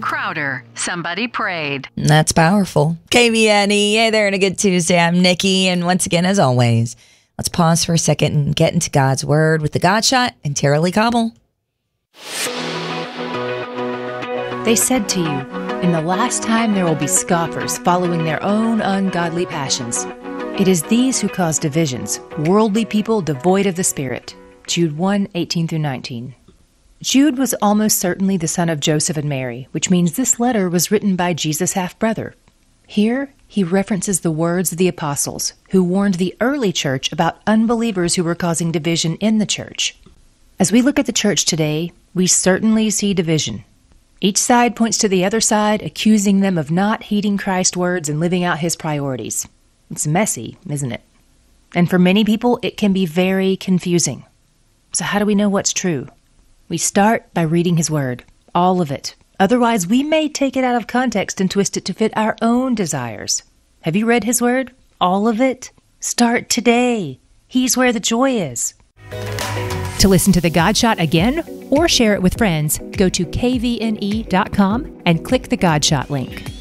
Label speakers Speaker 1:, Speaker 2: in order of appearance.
Speaker 1: Crowder, Somebody Prayed.
Speaker 2: That's powerful. KVNE, hey there, and a good Tuesday. I'm Nikki, and once again, as always, let's pause for a second and get into God's Word with the God Shot and Tara Lee Cobble.
Speaker 3: They said to you, in the last time there will be scoffers following their own ungodly passions. It is these who cause divisions, worldly people devoid of the Spirit. Jude 1:18-19. Jude was almost certainly the son of Joseph and Mary, which means this letter was written by Jesus' half-brother. Here, he references the words of the apostles, who warned the early church about unbelievers who were causing division in the church. As we look at the church today, we certainly see division. Each side points to the other side, accusing them of not heeding Christ's words and living out his priorities. It's messy, isn't it? And for many people, it can be very confusing. So how do we know what's true? We start by reading his word, all of it. Otherwise, we may take it out of context and twist it to fit our own desires. Have you read his word? All of it? Start today. He's where the joy is.
Speaker 4: To listen to the God Shot again or share it with friends, go to kvne.com and click the God Shot link.